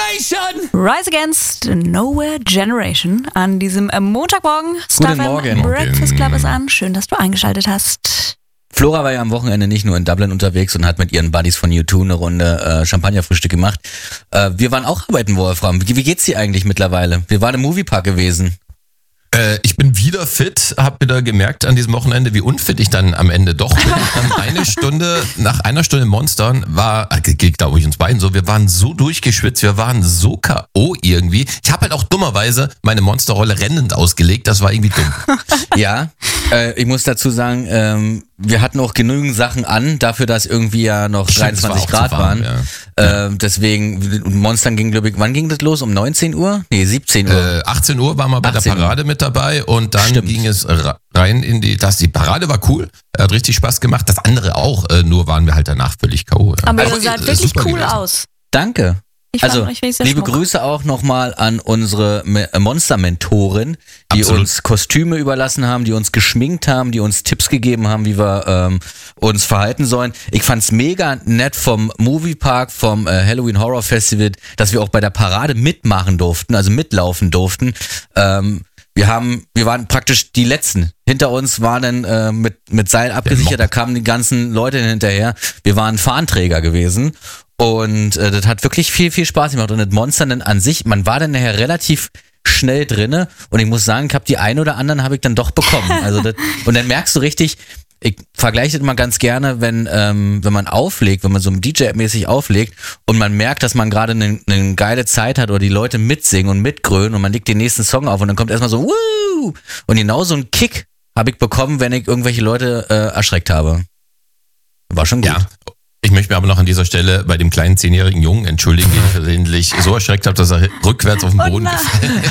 Rise Against Nowhere Generation an diesem Montagmorgen. Guten Morgen. Breakfast Club ist an. Schön, dass du eingeschaltet hast. Flora war ja am Wochenende nicht nur in Dublin unterwegs und hat mit ihren Buddies von U2 eine Runde Champagnerfrühstück gemacht. Wir waren auch arbeiten, Wolfram. Wie geht's dir eigentlich mittlerweile? Wir waren im Moviepark gewesen. Ich bin wieder fit, habe wieder gemerkt an diesem Wochenende, wie unfit ich dann am Ende doch bin. Nach einer Stunde Monstern geht glaube ich uns beiden so, wir waren so durchgeschwitzt, wir waren so K.O. irgendwie. Ich habe halt auch dummerweise meine Monsterrolle rennend ausgelegt, das war irgendwie dumm. Ja, ich muss dazu sagen, wir hatten auch genügend Sachen an, dafür, dass irgendwie ja noch 23 Grad warm, waren. Ja. Deswegen, Monstern ging, glaube ich, wann ging das los? Um 19 Uhr? Nee, 17 Uhr. 18 Uhr waren wir bei der Parade mit dabei und dann ging es rein in die Parade war cool, hat richtig Spaß gemacht, das andere auch, nur waren wir halt danach völlig K.O. Ja. Aber ihr seid wirklich cool gewesen. Aus. Danke. Also, liebe Schmuck. Grüße auch nochmal an unsere Monster-Mentorin, die uns Kostüme überlassen haben, die uns geschminkt haben, die uns Tipps gegeben haben, wie wir uns verhalten sollen. Ich fand's mega nett vom Moviepark, vom Halloween Horror Festival, dass wir auch bei der Parade mitmachen durften, also mitlaufen durften. Wir waren praktisch die Letzten. Hinter uns waren dann mit Seil abgesichert, da kamen die ganzen Leute hinterher. Wir waren Fahnenträger gewesen. Und das hat wirklich viel, viel Spaß gemacht. Und das Monster dann an sich, man war dann nachher relativ schnell drinne. Und ich muss sagen, ich habe die ein oder anderen habe ich dann doch bekommen. Also und dann merkst du richtig, ich vergleiche das immer ganz gerne, wenn man auflegt, wenn man so DJ-mäßig auflegt und man merkt, dass man gerade eine geile Zeit hat oder die Leute mitsingen und mitgrölen und man legt den nächsten Song auf und dann kommt erstmal so Woo! Und genau so einen Kick habe ich bekommen, wenn ich irgendwelche Leute erschreckt habe. War schon gut. Ja. Ich möchte mich aber noch an dieser Stelle bei dem kleinen 10-jährigen Jungen entschuldigen, den ich versehentlich so erschreckt habe, dass er rückwärts auf den Boden gefallen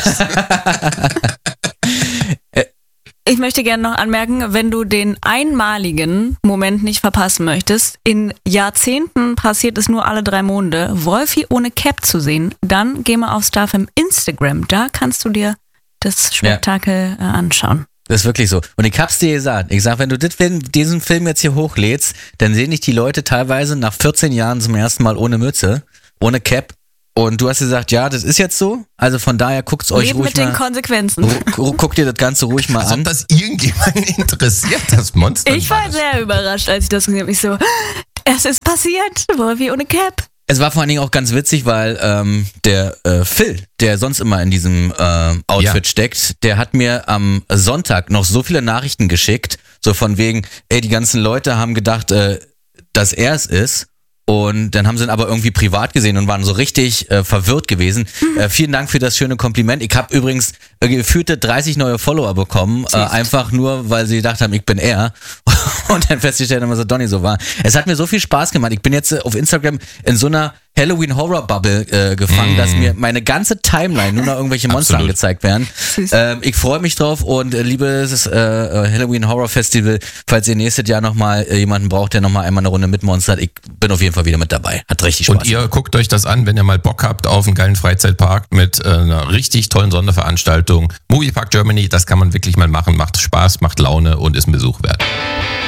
ist. Ich möchte gerne noch anmerken, wenn du den einmaligen Moment nicht verpassen möchtest, in Jahrzehnten passiert es nur alle 3 Monate, Wolfi ohne Cap zu sehen, dann geh mal auf StarFM Instagram, da kannst du dir das Spektakel anschauen. Das ist wirklich so. Und ich hab's dir gesagt. Ich sag, wenn du diesen Film jetzt hier hochlädst, dann sehen dich die Leute teilweise nach 14 Jahren zum ersten Mal ohne Mütze, ohne Cap. Und du hast gesagt, ja, das ist jetzt so. Also von daher guckt's euch Leben ruhig mit mal. Den Konsequenzen. Guckt dir das Ganze ruhig mal an. Ob das irgendjemanden interessiert, das Monster. Ich war sehr überrascht, als ich das gesehen habe. Ich so, es ist passiert. Wolfi ohne Cap. Es war vor allen Dingen auch ganz witzig, weil der Phil, der sonst immer in diesem Outfit steckt, der hat mir am Sonntag noch so viele Nachrichten geschickt, so von wegen, die ganzen Leute haben gedacht, dass er es ist. Und dann haben sie ihn aber irgendwie privat gesehen und waren so richtig verwirrt gewesen. Vielen Dank für das schöne Kompliment. Ich habe übrigens gefühlte 30 neue Follower bekommen, einfach nur, weil sie gedacht haben, ich bin er. Und dann festgestellt haben, dass Donny so war. Es hat mir so viel Spaß gemacht. Ich bin jetzt auf Instagram in so einer Halloween-Horror-Bubble gefangen, dass mir meine ganze Timeline nur noch irgendwelche Monster angezeigt werden. Ich freue mich drauf und liebes Halloween-Horror-Festival, falls ihr nächstes Jahr nochmal jemanden braucht, der nochmal einmal eine Runde mitmonstert, ich bin auf jeden Fall wieder mit dabei. Hat richtig Spaß. Und ihr guckt euch das an, wenn ihr mal Bock habt auf einen geilen Freizeitpark mit einer richtig tollen Sonderveranstaltung. Moviepark Germany, das kann man wirklich mal machen, macht Spaß, macht Laune und ist ein Besuch wert.